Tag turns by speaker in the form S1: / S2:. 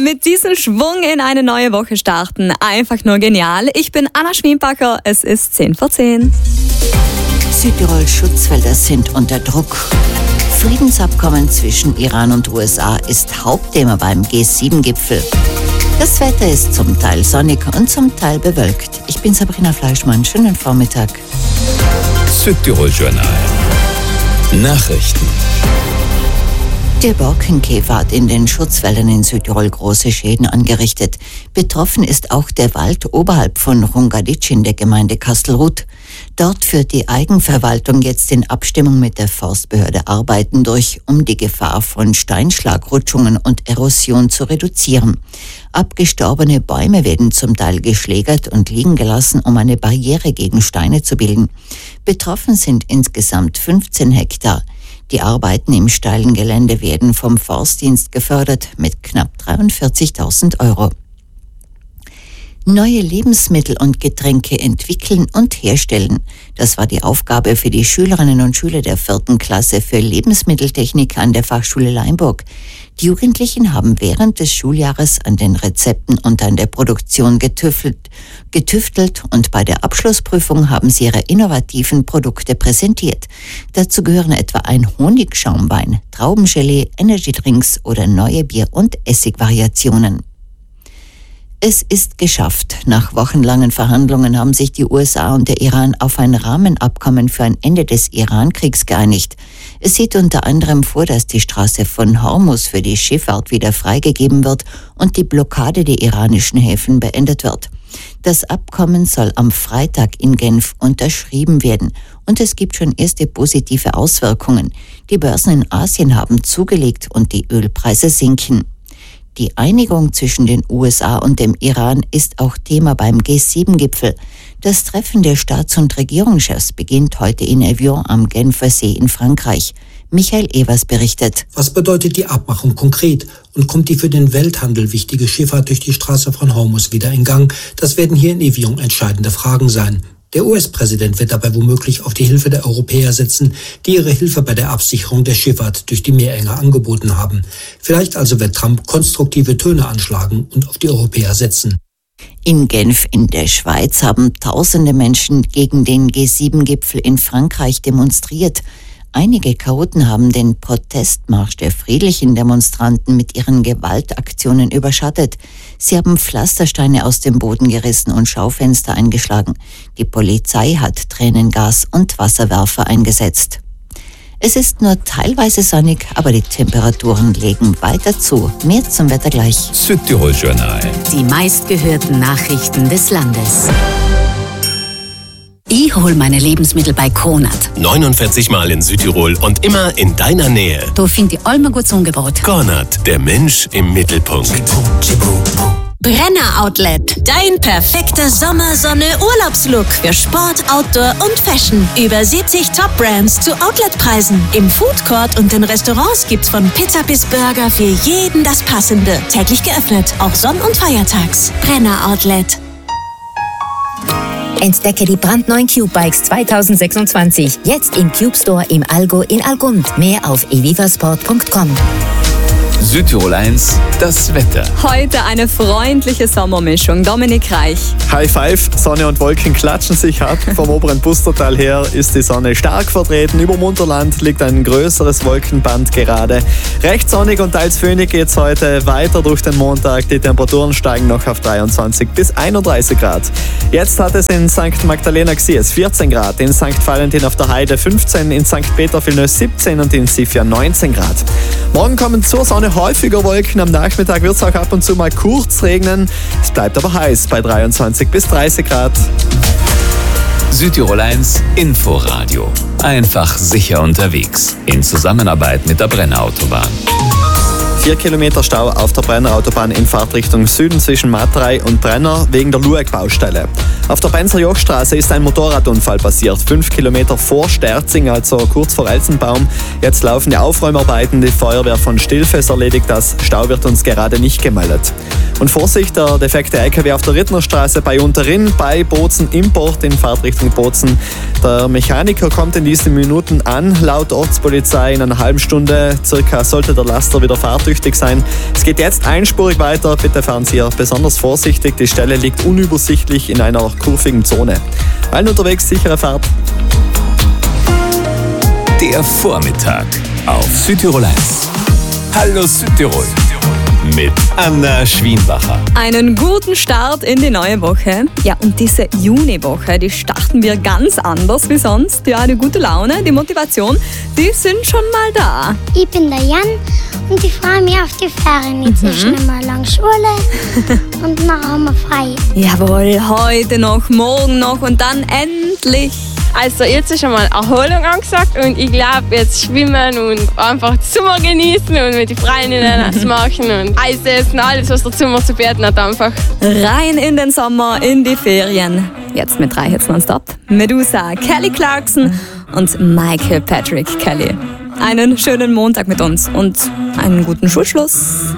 S1: mit diesem Schwung in eine neue Woche starten. Einfach nur genial. Ich bin Anna Schmienbacker, es ist 10:10.
S2: Südtirols Schutzwälder sind unter Druck. Friedensabkommen zwischen Iran und USA ist Hauptthema beim G7-Gipfel. Das Wetter ist zum Teil sonnig und zum Teil bewölkt. Ich bin Sabrina Fleischmann. Schönen Vormittag.
S3: Südtirol Journal. Nachrichten.
S2: Der Borkenkäfer hat in den Schutzwäldern in Südtirol große Schäden angerichtet. Betroffen ist auch der Wald oberhalb von Rungadic in der Gemeinde Kastelruth. Dort führt die Eigenverwaltung jetzt in Abstimmung mit der Forstbehörde Arbeiten durch, um die Gefahr von Steinschlagrutschungen und Erosion zu reduzieren. Abgestorbene Bäume werden zum Teil geschlägert und liegen gelassen, um eine Barriere gegen Steine zu bilden. Betroffen sind insgesamt 15 Hektar. Die Arbeiten im steilen Gelände werden vom Forstdienst gefördert mit knapp 43.000 Euro. Neue Lebensmittel und Getränke entwickeln und herstellen. Das war die Aufgabe für die Schülerinnen und Schüler der 4. Klasse für Lebensmitteltechnik an der Fachschule Leimburg. Die Jugendlichen haben während des Schuljahres an den Rezepten und an der Produktion getüftelt und bei der Abschlussprüfung haben sie ihre innovativen Produkte präsentiert. Dazu gehören etwa ein Honigschaumwein, Traubengelee, Energydrinks oder neue Bier- und Essigvariationen. Es ist geschafft. Nach wochenlangen Verhandlungen haben sich die USA und der Iran auf ein Rahmenabkommen für ein Ende des Iran-Kriegs geeinigt. Es sieht unter anderem vor, dass die Straße von Hormuz für die Schifffahrt wieder freigegeben wird und die Blockade der iranischen Häfen beendet wird. Das Abkommen soll am Freitag in Genf unterschrieben werden und es gibt schon erste positive Auswirkungen. Die Börsen in Asien haben zugelegt und die Ölpreise sinken. Die Einigung zwischen den USA und dem Iran ist auch Thema beim G7-Gipfel. Das Treffen der Staats- und Regierungschefs beginnt heute in Evian am Genfer See in Frankreich. Michael Evers berichtet.
S4: Was bedeutet die Abmachung konkret und kommt die für den Welthandel wichtige Schifffahrt durch die Straße von Hormuz wieder in Gang? Das werden hier in Evian entscheidende Fragen sein. Der US-Präsident wird dabei womöglich auf die Hilfe der Europäer setzen, die ihre Hilfe bei der Absicherung der Schifffahrt durch die Meerenge angeboten haben. Vielleicht also wird Trump konstruktive Töne anschlagen und auf die Europäer setzen.
S2: In Genf in der Schweiz haben tausende Menschen gegen den G7-Gipfel in Frankreich demonstriert. Einige Chaoten haben den Protestmarsch der friedlichen Demonstranten mit ihren Gewaltaktionen überschattet. Sie haben Pflastersteine aus dem Boden gerissen und Schaufenster eingeschlagen. Die Polizei hat Tränengas und Wasserwerfer eingesetzt. Es ist nur teilweise sonnig, aber die Temperaturen legen weiter zu. Mehr zum Wetter gleich.
S3: Südtirol Journal.
S5: Die meistgehörten Nachrichten des Landes. Ich hole meine Lebensmittel bei Konrad.
S6: 49 Mal in Südtirol und immer in deiner Nähe.
S5: Da finde ich allem ein gutes Angebot.
S6: Konrad, der Mensch im Mittelpunkt.
S7: Brenner Outlet. Dein perfekter Sommersonne-Urlaubslook für Sport, Outdoor und Fashion. Über 70 Top-Brands zu Outletpreisen. Im Foodcourt und in Restaurants gibt's von Pizza bis Burger für jeden das Passende. Täglich geöffnet, auch Sonn- und Feiertags. Brenner Outlet.
S8: Entdecke die brandneuen Cube-Bikes 2026. Jetzt im Cube Store im Allgäu in Allgund. Mehr auf evivasport.com.
S3: Südtirol 1, das Wetter.
S1: Heute eine freundliche Sommermischung. Dominik Reich.
S9: High Five, Sonne und Wolken klatschen sich ab. Vom oberen Pustertal her ist die Sonne stark vertreten. Über Munterland liegt ein größeres Wolkenband gerade. Recht sonnig und teils föhnig geht es heute weiter durch den Montag. Die Temperaturen steigen noch auf 23 bis 31 Grad. Jetzt hat es in St. Magdalena Xies 14 Grad, in St. Valentin auf der Heide 15, in St. Peter-Villeneuve 17 und in Sifia 19 Grad. Morgen kommen zur Sonne häufiger Wolken. Am Nachmittag wird es auch ab und zu mal kurz regnen. Es bleibt aber heiß bei 23 bis 30 Grad.
S3: Südtirol 1, Inforadio. Einfach sicher unterwegs. In Zusammenarbeit mit der Brenner Autobahn.
S9: 4 Kilometer Stau auf der Brenner Autobahn in Fahrtrichtung Süden zwischen Matrei und Brenner wegen der Lueck-Baustelle. Auf der Benzer-Joch-Straße ist ein Motorradunfall passiert, 5 Kilometer vor Sterzing, also kurz vor Elsenbaum. Jetzt laufen die Aufräumarbeiten, die Feuerwehr von Stilfes erledigt das. Stau wird uns gerade nicht gemeldet. Und Vorsicht, der defekte LKW auf der Rittnerstraße bei Unterrinn, bei Bozen Import in Fahrtrichtung Bozen. Der Mechaniker kommt in diesen Minuten an. Laut Ortspolizei in einer halben Stunde circa sollte der Laster wieder fahrtüchtig sein. Es geht jetzt einspurig weiter. Bitte fahren Sie hier besonders vorsichtig. Die Stelle liegt unübersichtlich in einer kurvigen Zone. Allen unterwegs sichere Fahrt.
S3: Der Vormittag auf Südtirol 1. Hallo Südtirol mit Anna Schwienbacher.
S1: Einen guten Start in die neue Woche. Ja, und diese Juniwoche, die starten wir ganz anders wie sonst. Ja, die gute Laune, die Motivation, die sind schon mal da.
S10: Ich bin der Jan und ich freue mich auf die Ferien. Jetzt ist schon mal lang Schule und dann haben wir frei.
S1: Jawohl, heute noch, morgen noch und dann endlich.
S11: Also jetzt ist schon mal Erholung angesagt und ich glaube jetzt schwimmen und einfach den Sommer genießen und mit den Freundinnen was machen und Eis essen, alles was der Sommer zu bieten hat einfach.
S1: Rein in den Sommer, in die Ferien. Jetzt mit 3 Hits nonstop. Medusa, Kelly Clarkson und Michael Patrick Kelly. Einen schönen Montag mit uns und einen guten Schulschluss.